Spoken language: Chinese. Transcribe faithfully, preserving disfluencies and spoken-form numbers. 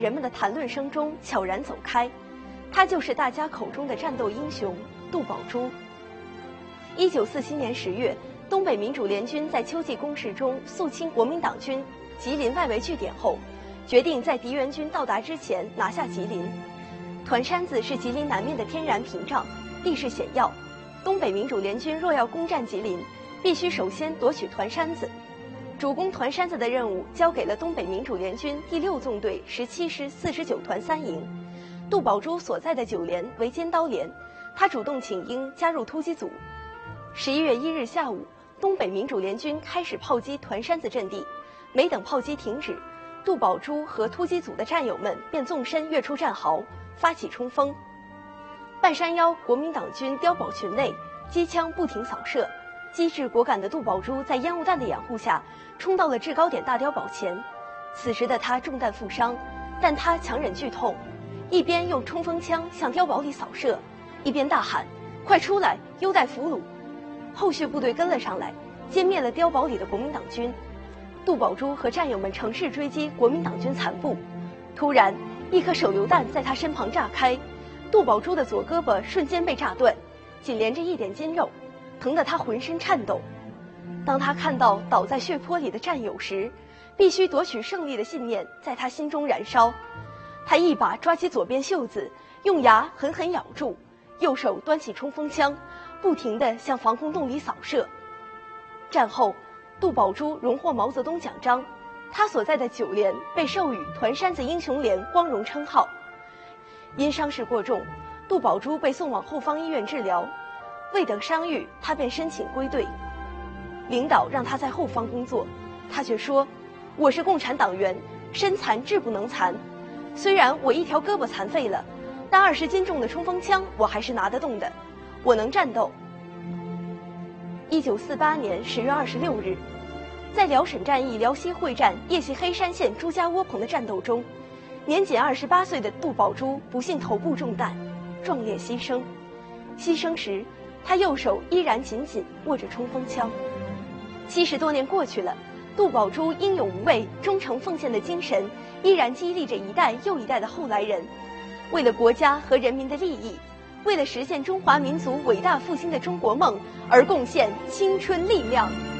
人们的谈论声中悄然走开。他就是大家口中的战斗英雄杜宝珠。一九四七年十月，东北民主联军在秋季攻势中肃清国民党军吉林外围据点后，决定在敌援军到达之前拿下吉林。团山子是吉林南面的天然屏障，地势险要。东北民主联军若要攻占吉林，必须首先夺取团山子。主攻团山子的任务交给了东北民主联军第六纵队十七师四十九团三营。杜宝珠所在的九连为尖刀连，他主动请缨加入突击组。十一月一日下午，东北民主联军开始炮击团山子阵地，没等炮击停止，杜宝珠和突击组的战友们便纵身跃出战壕，发起冲锋。半山腰国民党军碉堡群内，机枪不停扫射，机智果敢的杜宝珠在烟雾弹的掩护下，冲到了制高点大碉堡前。此时的他中弹负伤，但他强忍剧痛，一边用冲锋枪向碉堡里扫射，一边大喊：“快出来，优待俘虏！”后续部队跟了上来，歼灭了碉堡里的国民党军。杜宝珠和战友们乘势追击国民党军残部，突然，一颗手榴弹在他身旁炸开，杜宝珠的左胳膊瞬间被炸断，紧连着一点筋肉，疼得他浑身颤抖。当他看到倒在血泊里的战友时，必须夺取胜利的信念在他心中燃烧。他一把抓起左边袖子，用牙狠狠咬住，右手端起冲锋枪，不停地向防空洞里扫射。战后，杜宝珠荣获毛泽东奖章，他所在的九连被授予团山子英雄连光荣称号。因伤势过重，杜宝珠被送往后方医院治疗，未等伤愈，他便申请归队。领导让他在后方工作，他却说：“我是共产党员，身残志不能残。虽然我一条胳膊残废了，但二十斤重的冲锋枪我还是拿得动的，我能战斗。”一九四八年十月二十六日，在辽沈战役辽西会战叶系黑山县朱家窝棚的战斗中，年仅二十八岁的杜宝珠不幸头部中弹，壮烈牺牲。牺牲时，他右手依然紧紧握着冲锋枪。七十多年过去了，杜宝珠英勇无畏、忠诚奉献的精神依然激励着一代又一代的后来人，为了国家和人民的利益，为了实现中华民族伟大复兴的中国梦而贡献青春力量。